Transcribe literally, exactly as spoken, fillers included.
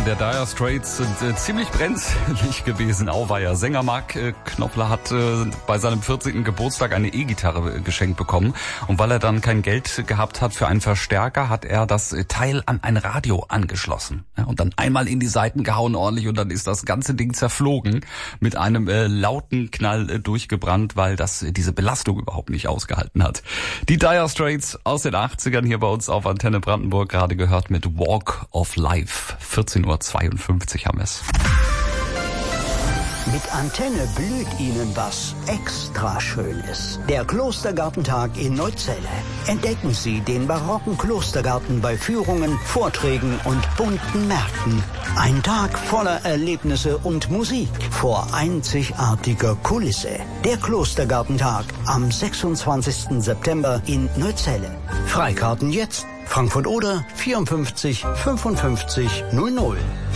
der Dire Straits sind äh, ziemlich brenzlig gewesen. Auweia. Sänger Mark äh, Knopfler hat äh, bei seinem vierzehnten Geburtstag eine E-Gitarre äh, geschenkt bekommen. Und weil er dann kein Geld gehabt hat für einen Verstärker, hat er das äh, Teil an ein Radio angeschlossen. Ja, und dann einmal in die Saiten gehauen ordentlich und dann ist das ganze Ding zerflogen, mit einem äh, lauten Knall äh, durchgebrannt, weil das äh, diese Belastung überhaupt nicht ausgehalten hat. Die Dire Straits aus den achtzigern hier bei uns auf Antenne Brandenburg, gerade gehört mit Walk of Life. vierzehn Uhr zweiundfünfzig haben wir es. Mit Antenne blüht Ihnen was extra Schönes. Der Klostergartentag in Neuzelle. Entdecken Sie den barocken Klostergarten bei Führungen, Vorträgen und bunten Märkten. Ein Tag voller Erlebnisse und Musik vor einzigartiger Kulisse. Der Klostergartentag am sechsundzwanzigsten September in Neuzelle. Freikarten jetzt. Frankfurt oder vierundfünfzig fünfundfünfzig null null.